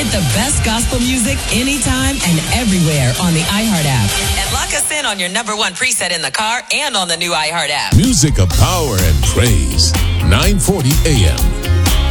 Get the best gospel music anytime and everywhere on the iHeart app. And lock us in on your number one preset in the car and on the new iHeart app. Music of power and praise. 940 AM.